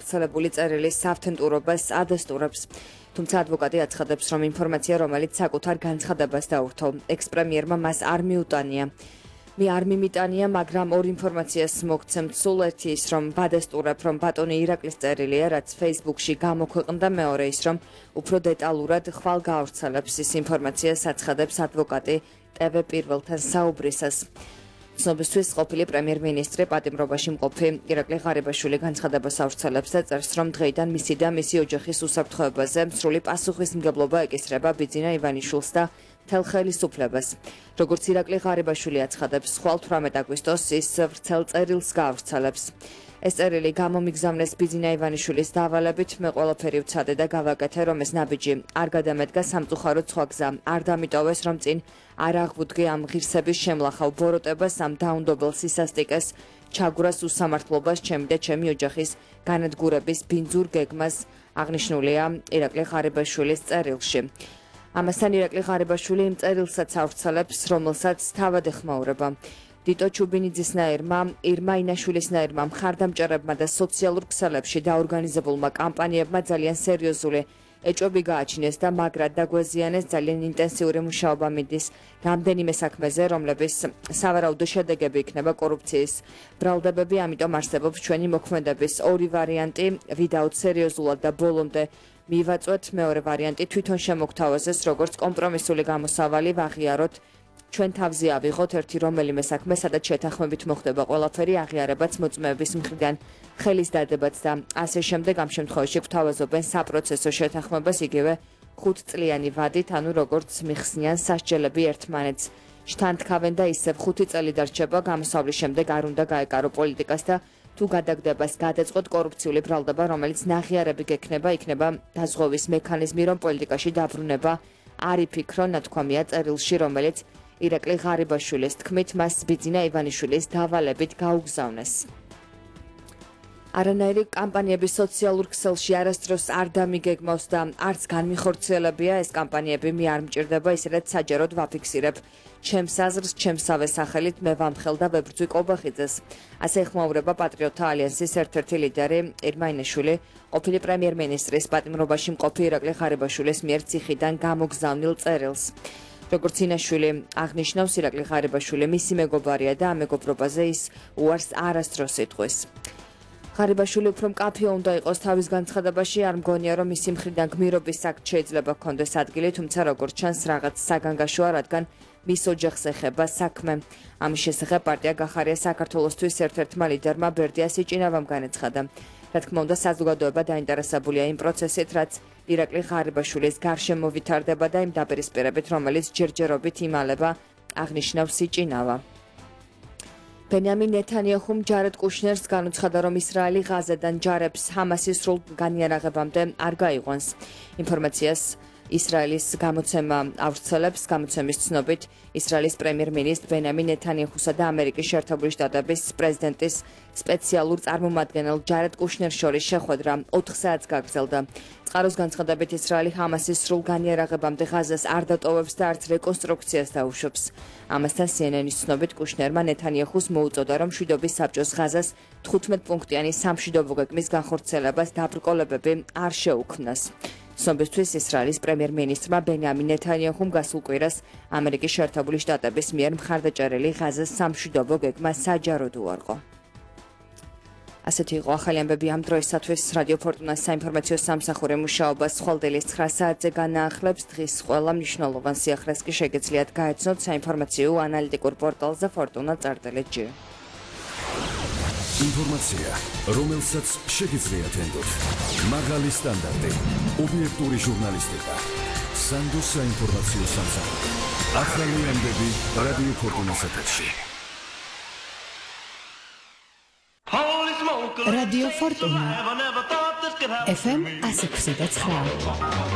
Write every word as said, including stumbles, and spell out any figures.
გავრცელებული წერილის საავთენტურობას ადასტურებს. თუმცა ადვოკატი აცხადებს, რომ ინფორმაცია, რომელიც საკუთარ განცხადებას დაურთო, ექს-პრემიერმა მას არ მიუტანია. მე არ მიმიტანია, მაგრამ ორ ინფორმაციას მოგცემთ. სულ ერთი ის, რომ ვადასტურებ, რომ ბატონი ირაკლის წერილია, რაც Facebook-ში გამოქვეყნდა, მეორე ის, რომ უფრო დეტალურად ხვალ გავრცელებს ის ინფორმაციას, აცხადებს ადვოკატი ტე ვე პირველთან საუბრისას. ცნობისთვის ყოფილი პრემიერ-მინისტრი პატიმრობაში მყოფი ირაკლი ღარიბაშვილი განცხადებას ავრცელებს და წერს, რომ დღეიდან მისი და მისი ოჯახის უსაფრთხოებაზე სრული პასუხისმგებლობა ეკისრება ბიძინა ივანიშვილს და მთელ ხელისუფლებას. როგორც ირაკლი ღარიბაშვილი აცხადებს, ხვალ თვრამეტ აგვისტოს ის ვრცელ წერილს გაავრცელებს. ეს წერილი გამომიგზავნეს ბიძინა ივანიშვილის დავალებით, მე ყველაფერი ვცადე და გავაკეთე, რომ ეს ნაბიჯი არ გადამედგა სამწუხაროდ სხვა გზა, არ დამიტოვეს, რომ წინ არ აღგვდგე ამ ღირსების შემლახავ ბოროტებას, ამ დაუნდობელ სისასტიკეს, ჩაგვრას უსამართლობას, ჩემი და ჩემი ოჯახის განადგურების ბინძურ გეგმას, აღნიშნულია ირაკლი ღარიბაშვილის წერილში. ამასთან ირაკლი ღარიბაშვილი იმ წერილსაც ავრცელებს, რომელსაც თავად ეხმაურება. დიტო ჩუბინიძისნაირმა, ირმა ინაშვილისნაირმა მხარდამჭერებმა და სოციალურ ქსელებში დაორგანიზებულმა კამპანიებმა ძალიან სერიოზული ეჭვები გააჩინეს და მაგრად დაგვეზიანეს, ძალიან ინტენსიური მუშაობა მიდის რამდენიმე საქმეზე, რომლების სავარაუდო შედეგები იქნება კორუფციის ბრალდებები, ამიტომ არსებობს ჩვენი მოქმედების ორი ვარიანტი, ვიდაუთ სერიოზულად და ბოლომდე მივაწვეთ, მეორე ვარიანტი თვითონ შემოგთავაზეს, როგორც კომპრომისული გამოსავალი ვაღიაროთ, ჩვენ თავზე ავიღოთ ერთი რომელიმე საქმე, სადაც შეთანხმებით მოხდება ყველაფერი, აღიარებაც მოწმეების მხრიდან ხელის დადებაც და ასე შემდეგ. ამ შემთხვევაში გვთავაზობენ საპროცესო შეთანხმებას იგივე ხუთწლიანი ვადით, ანუ როგორც მიხსნიან სასჯელები ერთმანეთს. შთანთქავენ და ისევ ხუთი წელი დარჩება, გამოსავლის შემდეგ არ უნდა გაეკარო პოლიტიკას და თუ გადაგდებას გადაწყოთ კორუფციული ბრალდება, რომელიც ნაღიარები გექნება, იქნება დაზღვევის მექანიზმი, რომ პოლიტიკაში დაბრუნება არ იფიქრო, ნათქვამია წერილში, რომელიც ირაკლი ღარიბაშვილის თქმით, მას ბიძინა ივანიშვილის დავალებით გაუგზავნეს. არანაირი კამპანიები სოციალურ ქსელში არასდროს არ დამიგეგმავს და არც განმიხორციელებია ეს კამპანიები, მე არ მჭირდება, ისედაც საჯაროდ ვაფიქსირებ ჩემს აზრს, ჩემსავე სახელით მე ვამხელ და ვებრძვი კობახიძეს. ასე ეხმაურება პატრიოტთა ალიანსის ერთ-ერთი ლიდერი ირმა ინაშვილი, ყოფილი პრემიერ-მინისტრის პატიმრობაში მყოფი ირაკლი ღარიბაშვილის მიერ ციხიდან გამოგზავნილ წერილს. როგორც ინაშვილი აღნიშნავს, ირაკლი ღარიბაშვილი მისი მეგობარია და ამ მეგობრობაზე ის უარს არასდროს იტყვის. ღარიბაშვილი უფრო მკაფიო უნდა იყოს თავის განცხადებაში, არ მგონია, რომ მისი მხრიდან გმირობის აქტ შეიძლება ჰქონდეს ადგილი, თუმცა როგორც ჩანს, რაღაც საგანგაშოა, რადგან მის ოჯახს ეხება საქმე. ამის შესახებ პარტია გახარია საქართველოსთვის ერთ-ერთმა ლიდერმა ბერდია სიჭინავამ განაცხადა. რა თქმა უნდა, საზოგადოება დაინტერესებულია იმ პროცესით, რაც ირაკლი ღარიბაშვილის გარშემო ვითარდება და იმ დაპირისპირებით, რომელიც ჯერჯერობით იმალება, აღნიშნავს სიჭინავა. ბენიამინ ნეთანიაჰუმ ჯარედ კუშნერს განუცხადა, რომ ისრაელი ღაზადან ჯარებს ჰამასის სრულ განიარაღებამდე არ გაიყვანს. ინფორმაციას ისრაელის გამოცემა ავრცელებს, გამოცემის ცნობით, ისრაელის პრემიერ-მინისტრ ბენიამინ ნეთანიაჰუსა და ამერიკის შეერთებული შტატების პრეზიდენტის სპეციალურ წარმომადგენელ ჯარედ კუშნერს შორის შეხვედრა ოთხ საათს გაგრძელდა. წყაროს განცხადებით, ისრაელი ჰამასის სრულ განიარაღებამდე ღაზას არ დატოვებს და არც რეკონსტრუქციას დაუშვებს. ამასთან სი ენ ენის ცნობით, კუშნერმა ნეთანიაჰუს მოუწოდა, რომ მშვიდობის საბჭოს ღაზას თხუთმეტ-პუნქტიანი სამშვიდობო გეგმის განხორციელებას დაბრკოლებები არ შეუქმნას. ცნობისთვის, ისრაელის პრემიერ-მინისტრმა ბენიამინ ნეთანიაჰუმ გასულ კვირას ამერიკის შეერთებული შტატების მიერ მხარდაჭერილი ღაზას სამშვიდობო გეგმა საჯაროდ უარყო. ასეთი იყო ახალი ამბები ამ დროისათვის. რადიო ფორტუნას საინფორმაციო სამსახური მუშაობას ხვალდელის ცხრა საათზე განაახლებს. დღის ყველა მნიშვნელოვან სიახლეს კი შეგეძლიათ გაეცნოთ საინფორმაციო ანალიტიკურ პორტალზე ფორტუნა წარდელი ჯი. ინფორმაცია, რომელსაც შეგიძლიათ ენდოთ. მაღალი სტანდარტი, ობიექტური ჟურნალისტიკა. სანდოს საინფორმაციო სამსახური. ახალი ამბები რადიო ფორტუნას ეთერში. რადიო ფორტუნა ეფ ემ one oh six point nine